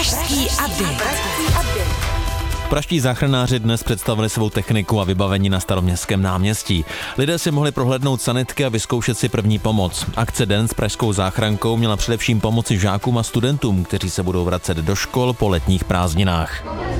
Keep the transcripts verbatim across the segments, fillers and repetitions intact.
Pražský update. Pražští záchranáři dnes představili svou techniku a vybavení na Staroměstském náměstí. Lidé si mohli prohlédnout sanitky a vyzkoušet si první pomoc. Akce Den s pražskou záchrankou měla především pomoci žákům a studentům, kteří se budou vracet do škol po letních prázdninách.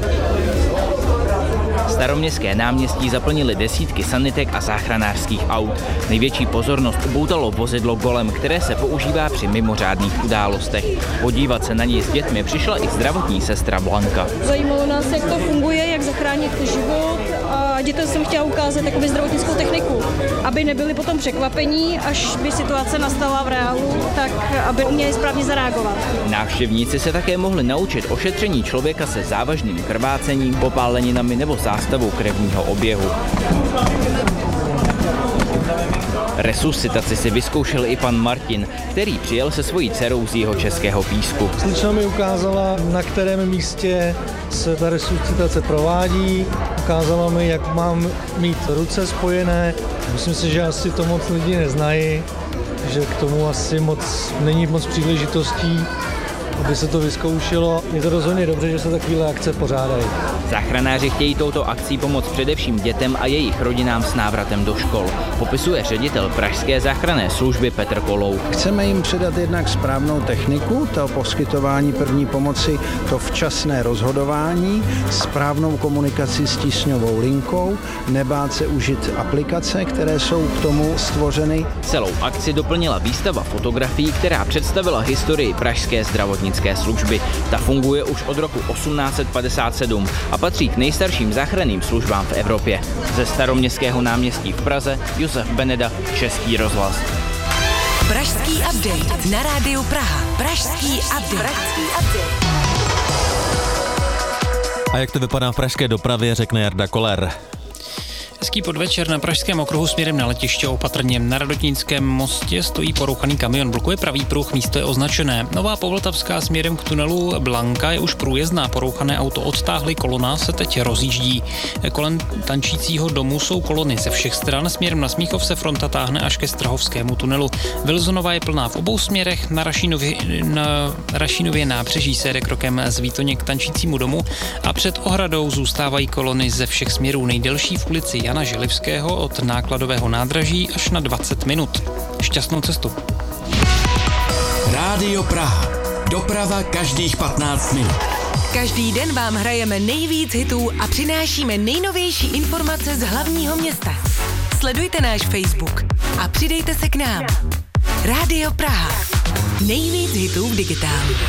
Staroměstské náměstí zaplnili desítky sanitek a záchranářských aut. Největší pozornost upoutalo vozidlo Golem, které se používá při mimořádných událostech. Podívat se na něj s dětmi přišla i zdravotní sestra Blanka. Zajímalo nás, jak to funguje, jak zachránit život, a dětem jsem chtěla ukázat jakoby zdravotnickou techniku, aby nebyli potom překvapení, až by situace nastala v reálu, tak aby uměli správně zareagovat. Návštěvníci se také mohli naučit ošetření člověka se závažným krvácením, popáleninami nebo zástavou krevního oběhu. Resuscitaci si vyzkoušel i pan Martin, který přijel se svojí dcerou z jeho českého Písku. Slečna mi ukázala, na kterém místě se ta resuscitace provádí, ukázala mi, jak mám mít ruce spojené. Myslím si, že asi to moc lidi neznají, že k tomu asi moc není moc příležitostí, aby se to vyzkoušelo. Je to rozhodně dobře, že se takovéhle akce pořádají. Záchranáři chtějí touto akcí pomoct především dětem a jejich rodinám s návratem do škol, popisuje ředitel Pražské záchranné služby Petr Kolou. Chceme jim předat jednak správnou techniku, to poskytování první pomoci, to včasné rozhodování, správnou komunikaci s tísňovou linkou, nebát se užít aplikace, které jsou k tomu stvořeny. Celou akci doplnila výstava fotografií, která představila historii pražské zdravotnické služby. Ta funguje už od roku osmnáct set padesát sedm a patří k nejstarším záchranným službám v Evropě. Ze Staroměstského náměstí v Praze Josef Beneda, Český rozhlas. Pražský update na rádiu Praha. Pražský update. A jak to vypadá v pražské dopravě, řekne Jarda Koller. Hezký podvečer. Na pražském okruhu směrem na letiště opatrně. Na Radotnickém mostě stojí porouchaný kamion, blokuje pravý pruh, místo je označené. Nová Povltavská směrem k tunelu Blanka je už průjezdná, porouchané auto odtáhli, kolona se teď rozjíždí. Kolem tančícího domu jsou kolony ze všech stran, směrem na Smíchov se fronta táhne až ke Strahovskému tunelu. Vilzonova je plná v obou směrech, na Rašínově, na Rašínově nábřeží se jede krokem z Výtoně k tančícímu domu a před ohradou zůstávají kolony ze všech směrů. Nejdelší v ulici Jana Želivského od nákladového nádraží až na dvacet minut. Šťastnou cestu. Rádio Praha. Doprava každých patnáct minut. Každý den vám hrajeme nejvíc hitů a přinášíme nejnovější informace z hlavního města. Sledujte náš Facebook a přidejte se k nám. Rádio Praha. Nejvíc hitů v digitálu.